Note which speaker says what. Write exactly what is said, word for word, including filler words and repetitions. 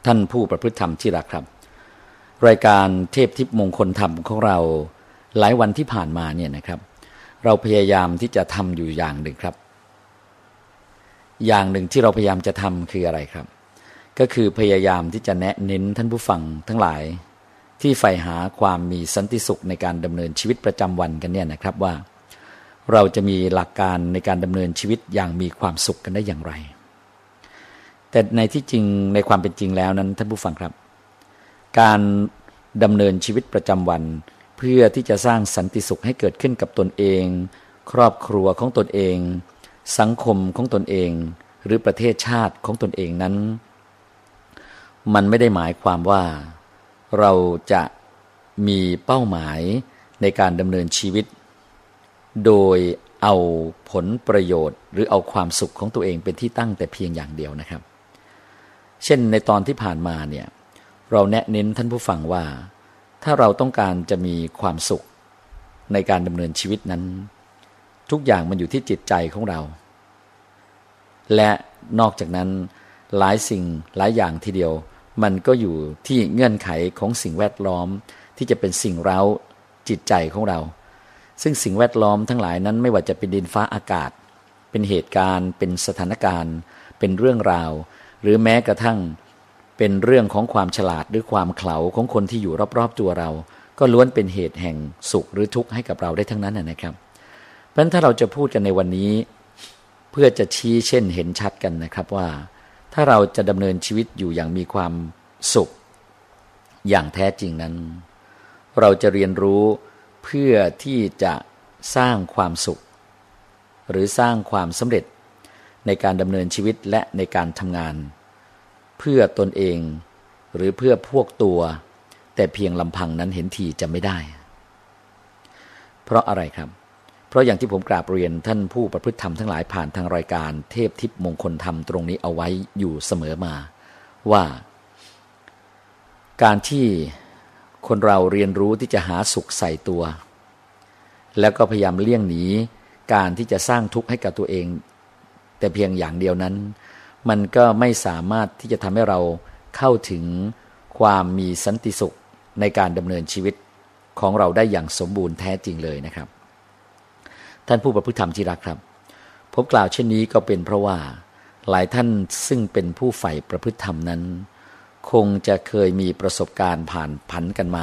Speaker 1: ท่านผู้ประพฤติธรรมที่รักครับรายการเทพทิพย์มงคลธรรมของเราหลายวันที่ผ่านมาเนี่ยนะครับเราพยายามที่จะทำอยู่อย่างหนึ่งครับอย่างหนึ่งที่เราพยายามจะทำคืออะไรครับก็คือพยายามที่จะแนะเน้นท่านผู้ฟังทั้งหลายที่ใฝ่หาความมีสันติสุขในการดำเนินชีวิตประจำวันกันเนี่ยนะครับว่าเราจะมีหลักการในการดำเนินชีวิตอย่างมีความสุขกันได้อย่างไรแต่ในที่จริงในความเป็นจริงแล้วนั้นท่านผู้ฟังครับการดำเนินชีวิตประจำวันเพื่อที่จะสร้างสันติสุขให้เกิดขึ้นกับตนเองครอบครัวของตนเองสังคมของตนเองหรือประเทศชาติของตนเองนั้นมันไม่ได้หมายความว่าเราจะมีเป้าหมายในการดำเนินชีวิตโดยเอาผลประโยชน์หรือเอาความสุขของตัวเองเป็นที่ตั้งแต่เพียงอย่างเดียวนะครับเช่นในตอนที่ผ่านมาเนี่ยเราแนะเน้นท่านผู้ฟังว่าถ้าเราต้องการจะมีความสุขในการดำเนินชีวิตนั้นทุกอย่างมันอยู่ที่จิตใจของเราและนอกจากนั้นหลายสิ่งหลายอย่างทีเดียวมันก็อยู่ที่เงื่อนไขของสิ่งแวดล้อมที่จะเป็นสิ่งเร้าจิตใจของเราซึ่งสิ่งแวดล้อมทั้งหลายนั้นไม่ว่าจะเป็นดินฟ้าอากาศเป็นเหตุการณ์เป็นสถานการณ์เป็นเรื่องราวหรือแม้กระทั่งเป็นเรื่องของความฉลาดหรือความเขลาของคนที่อยู่รอบๆตัวเราก็ล้วนเป็นเหตุแห่งสุขหรือทุกข์ให้กับเราได้ทั้งนั้นนะครับเพราะฉะนั้นถ้าเราจะพูดกันในวันนี้เพื่อจะชี้เช่นเห็นชัดกันนะครับว่าถ้าเราจะดำเนินชีวิตอยู่อย่างมีความสุขอย่างแท้จริงนั้นเราจะเรียนรู้เพื่อที่จะสร้างความสุขหรือสร้างความสำเร็จในการดำเนินชีวิตและในการทำงานเพื่อตนเองหรือเพื่อพวกตัวแต่เพียงลำพังนั้นเห็นทีจะไม่ได้เพราะอะไรครับเพราะอย่างที่ผมกราบเรียนท่านผู้ประพฤติธรรมทั้งหลายผ่านทางรายการเทพทิพย์มงคลธรรมตรงนี้เอาไว้อยู่เสมอมาว่าการที่คนเราเรียนรู้ที่จะหาสุขใส่ตัวแล้วก็พยายามเลี่ยงหนีการที่จะสร้างทุกข์ให้กับตัวเองแต่เพียงอย่างเดียวนั้นมันก็ไม่สามารถที่จะทำให้เราเข้าถึงความมีสันติสุขในการดำเนินชีวิตของเราได้อย่างสมบูรณ์แท้จริงเลยนะครับท่านผู้ประพฤติธรรมที่รักครับผมกล่าวเช่นนี้ก็เป็นเพราะว่าหลายท่านซึ่งเป็นผู้ใฝ่ประพฤติธรรมนั้นคงจะเคยมีประสบการณ์ผ่านผันกันมา